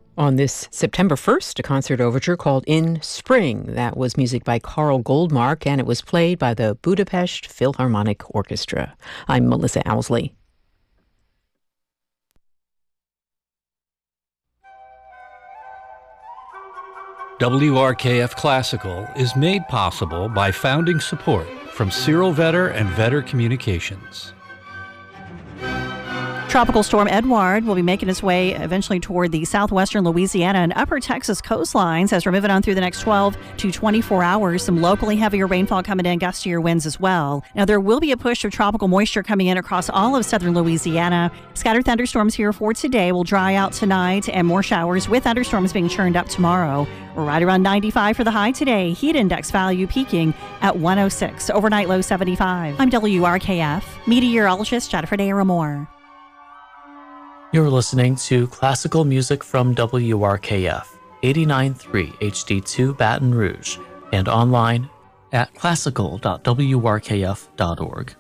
On this September 1st, a concert overture called In Spring. That was music by Carl Goldmark, and it was played by the Budapest Philharmonic Orchestra. I'm Melissa Owsley. WRKF Classical is made possible by founding support from Cyril Vetter and Vetter Communications. Tropical storm Edouard will be making its way eventually toward the southwestern Louisiana and upper Texas coastlines as we're moving on through the next 12 to 24 hours. Some locally heavier rainfall coming in, gustier winds as well. Now, there will be a push of tropical moisture coming in across all of southern Louisiana. Scattered thunderstorms here for today will dry out tonight, and more showers with thunderstorms being churned up tomorrow. We're right around 95 for the high today. Heat index value peaking at 106. Overnight low 75. I'm WRKF meteorologist Jennifer Daramore. You're listening to classical music from WRKF 89.3 HD2 Baton Rouge and online at classical.wrkf.org.